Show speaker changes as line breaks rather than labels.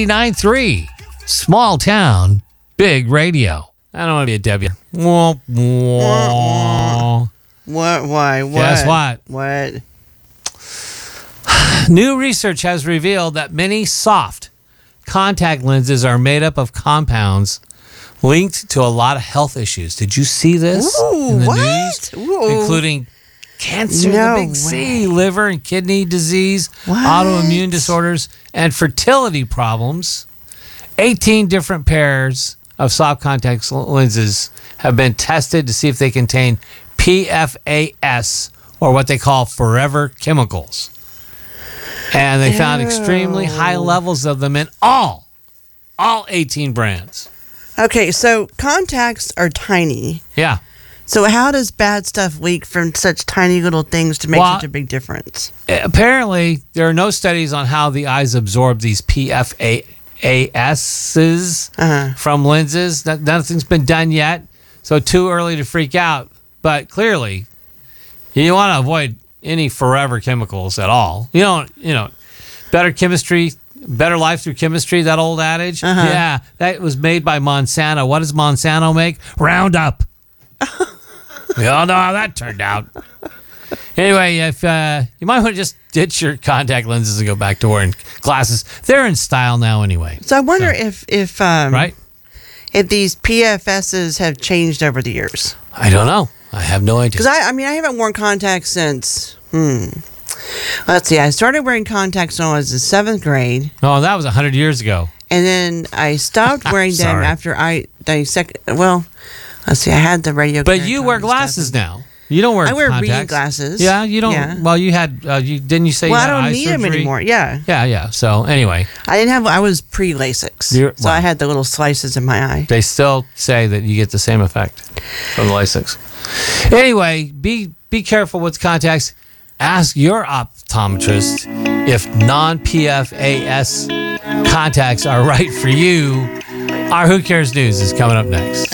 89.3. Small town, big radio. I don't want to be a W. Wah, wah.
What? Why? What?
Guess what?
What?
New research has revealed that many soft contact lenses are made up of compounds linked to a lot of health issues. Did you see this in the news?
Ooh.
Including cancer,
No
the big C,
way.
liver and kidney disease,
What?
autoimmune disorders, and fertility problems. 18 different pairs of soft contact lenses have been tested to see if they contain PFAS, or what they call forever chemicals. And they found extremely high levels of them in all 18 brands.
Okay, so contacts are tiny.
Yeah.
So how does bad stuff leak from such tiny little things to make
Well,
such a big difference?
Apparently, there are no studies on how the eyes absorb these PFASs from lenses. Nothing's been done yet, so too early to freak out. But clearly, you want to avoid any forever chemicals at all. Better chemistry, better life through chemistry, that old adage. Yeah, that was made by Monsanto. What does Monsanto make? Roundup. We all know how that turned out. Anyway, if you might want to just ditch your contact lenses and go back to wearing glasses. They're in style now anyway.
So I wonder if
Right?
if these PFSs have changed over the years.
I don't know. I have no idea.
Because I haven't worn contacts since. Let's see. I started wearing contacts when I was in 7th grade,
Oh, that was 100 years ago.
and then I stopped wearing them
Sorry.
after Well, let's see. I had the radio.
But you wear glasses now. You don't wear
I wear
contacts.
reading glasses.
Yeah, you don't.
Yeah.
Well, you had, didn't you say
Well,
you
I
had
don't
eye
need them
surgery?
anymore. Yeah,
Yeah. So anyway,
I was pre-LASIK,
You're-
so I had the little slices in my eye.
they still say that you get the same effect from the LASIK. Anyway, be careful with contacts. Ask your optometrist if non-PFAS contacts are right for you. Our Who Cares News is coming up next.